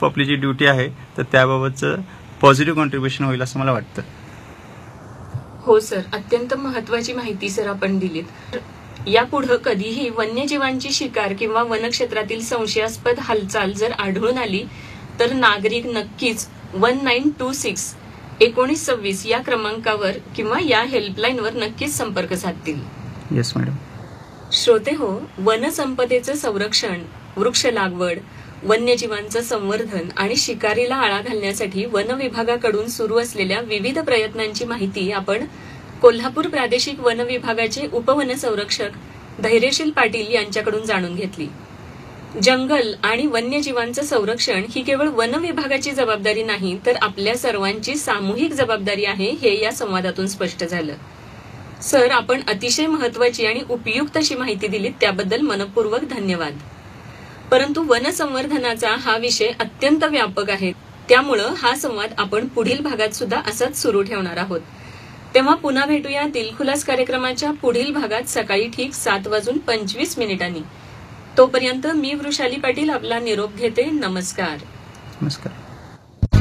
खूप आपली जी ड्युटी आहे तर त्याबाबतचं पॉझिटिव्ह कॉन्ट्रीब्युशन होईल असं मला वाटतं. हो सर, अत्यंत महत्वाची माहिती सर आपण दिलीत. यापुढे कधीही वन्यजीवांची शिकार किंवा वनक्षेत्रातील संशयास्पद हालचाल जर आढळून आली तर नागरिक नक्कीच 1926 1926 या क्रमांकावर किंवा या हेल्पलाईनवर नक्कीच संपर्क साधतील. Yes madam. श्रोते हो, वनसंपदेचं संरक्षण, वृक्ष लागवड, वन्यजीवांचं संवर्धन आणि शिकारीला आळा घालण्यासाठी वन विभागाकडून सुरू असलेल्या विविध प्रयत्नांची माहिती आपण कोल्हापूर प्रादेशिक वन विभागाचे उपवन संरक्षक धैर्यशील पाटील यांच्याकडून जाणून घेतली. जंगल आणि वन्यजीवांचं संरक्षण ही केवळ वन विभागाची जबाबदारी नाही तर आपल्या सर्वांची सामूहिक जबाबदारी आहे हे या संवादातून स्पष्ट झालं. सर, आपण अतिशय महत्वाची आणि उपयुक्त अशी माहिती दिलीत त्याबद्दल मनपूर्वक धन्यवाद. परंतु वनसंवर्धनाचा हा विषय अत्यंत व्यापक आहे, त्यामुळं हा संवाद आपण पुढील भागात सुद्धा असाच सुरू ठेवणार आहोत. तेव्हा पुन्हा भेटूया दिलखुलास कार्यक्रमाच्या पुढील भागात सकाळी ठीक 7:25 तोपर्यंत मी वृषाली पाटील आपला निरोप घेते. नमस्कार. नमस्कार.